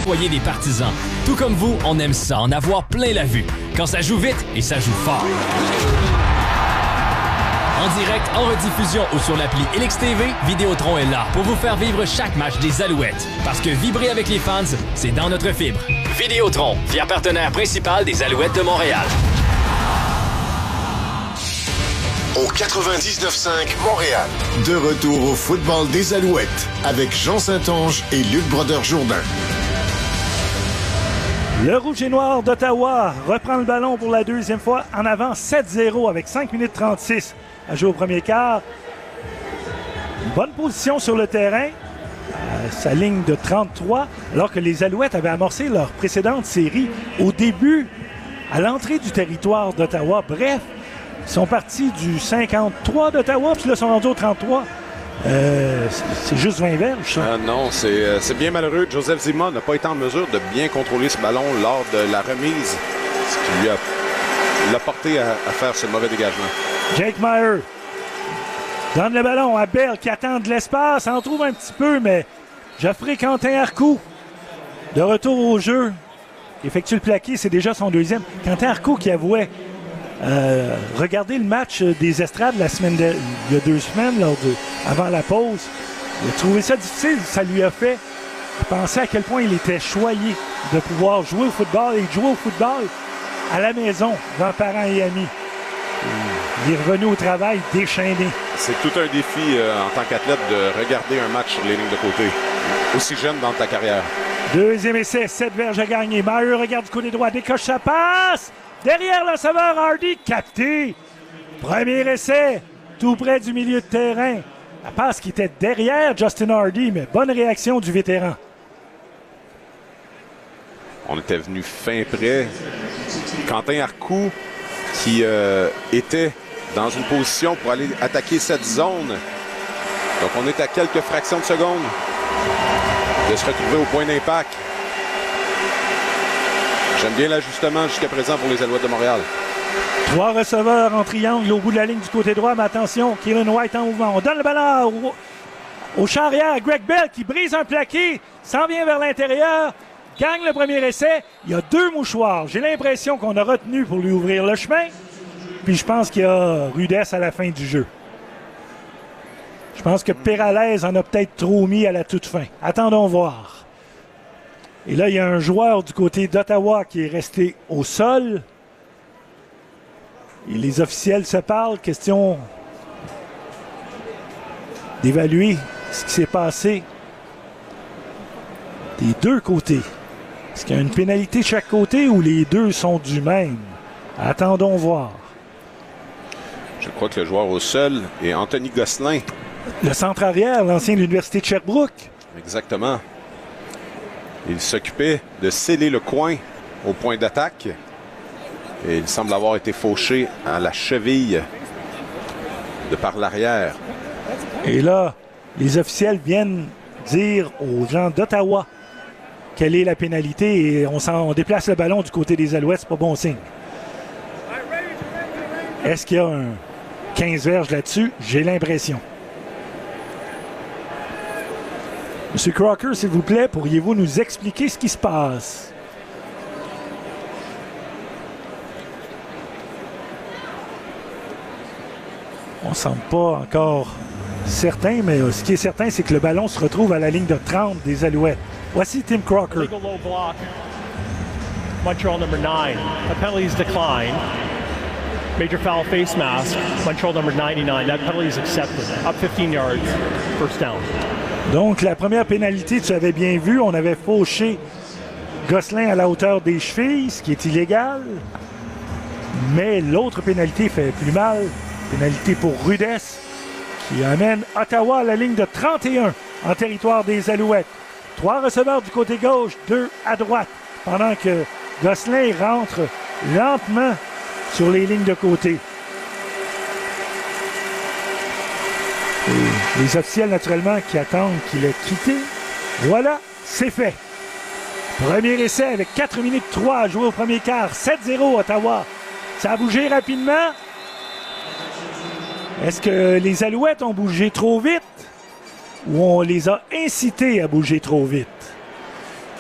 Soyez des partisans. Tout comme vous, on aime ça, en avoir plein la vue. Quand ça joue vite et ça joue fort. En direct, en rediffusion ou sur l'appli LXTV, Vidéotron est là pour vous faire vivre chaque match des Alouettes. Parce que vibrer avec les fans, c'est dans notre fibre. Vidéotron, fier partenaire principal des Alouettes de Montréal. Au 99.5 Montréal. De retour au football des Alouettes avec Jean Saint-Onge et Luc Brodeur-Jourdain. Le Rouge et Noir d'Ottawa reprend le ballon pour la deuxième fois en avant 7-0 avec 5 minutes 36 à jouer au premier quart. Une bonne position sur le terrain. Sa ligne de 33, alors que les Alouettes avaient amorcé leur précédente série au début, à l'entrée du territoire d'Ottawa. Bref, ils sont partis du 53 d'Ottawa, puis là, ils sont rendus au 33. C'est juste 20 verges, ça. Non, c'est bien malheureux. Joseph Zima n'a pas été en mesure de bien contrôler ce ballon lors de la remise, ce qui lui l'a porté à faire ce mauvais dégagement. Jake Meyer donne le ballon à Bell qui attend de l'espace, en trouve un petit peu, mais Geoffrey Quentin Arcou, de retour au jeu, effectue le plaqué, c'est déjà son deuxième. Quentin Arcou qui avouait regardez le match des Estrades il y a 2 semaines, avant la pause. Il a trouvé ça difficile. Ça lui a fait penser à quel point il était choyé de pouvoir jouer au football et de jouer au football à la maison, devant parents et amis. Il est revenu au travail déchaîné. C'est tout un défi en tant qu'athlète de regarder un match sur les lignes de côté, aussi jeune dans ta carrière. Deuxième essai, 7 verges à gagner. Maher regarde du côté droit, décoche sa passe. Derrière le receveur, Hardy, capté. Premier essai, tout près du milieu de terrain. La passe qui était derrière Justin Hardy, mais bonne réaction du vétéran. On était venu fin près. Quentin Arcou qui était dans une position pour aller attaquer cette zone. Donc on est à quelques fractions de seconde de se retrouver au point d'impact. J'aime bien l'ajustement jusqu'à présent pour les Alouettes de Montréal. 3 receveurs en triangle au bout de la ligne du côté droit, mais attention, Keelan White en mouvement. On donne le ballon au champ arrière à Greg Bell qui brise un plaqué, s'en vient vers l'intérieur, gagne le premier essai. Il y a 2 mouchoirs. J'ai l'impression qu'on a retenu pour lui ouvrir le chemin. Puis je pense qu'il y a rudesse à la fin du jeu. Je pense que Peralez en a peut-être trop mis à la toute fin. Attendons voir. Et là, il y a un joueur du côté d'Ottawa qui est resté au sol. Et les officiels se parlent. Question d'évaluer ce qui s'est passé des deux côtés. Est-ce qu'il y a une pénalité de chaque côté ou les deux sont du même? Attendons voir. Je crois que le joueur au sol est Anthony Gosselin. Le centre arrière, l'ancien de l'Université de Sherbrooke. Exactement. Il s'occupait de sceller le coin au point d'attaque. Et il semble avoir été fauché à la cheville de par l'arrière. Et là, les officiels viennent dire aux gens d'Ottawa quelle est la pénalité et on déplace le ballon du côté des Alouettes. C'est pas bon signe. Est-ce qu'il y a un 15 verges là-dessus? J'ai l'impression. Monsieur Crocker, s'il vous plaît, pourriez-vous nous expliquer ce qui se passe? On ne semble pas encore certain, mais ce qui est certain, c'est que le ballon se retrouve à la ligne de 30 des Alouettes. Voici Tim Crocker. Legal low block. Montreal number 9. The penalties decline. Major foul face mask. Montreal number 99. That penalty is accepted. Up 15 yards. First down. Donc, la première pénalité, tu avais bien vu, on avait fauché Gosselin à la hauteur des chevilles, ce qui est illégal. Mais l'autre pénalité fait plus mal. Pénalité pour rudesse qui amène Ottawa à la ligne de 31 en territoire des Alouettes. 3 receveurs du côté gauche, 2 à droite, pendant que Gosselin rentre lentement sur les lignes de côté. Et les officiels, naturellement, qui attendent qu'il ait quitté. Voilà, c'est fait. Premier essai avec 4 minutes 3 à jouer au premier quart. 7-0 Ottawa. Ça a bougé rapidement. Est-ce que les Alouettes ont bougé trop vite ou on les a incités à bouger trop vite?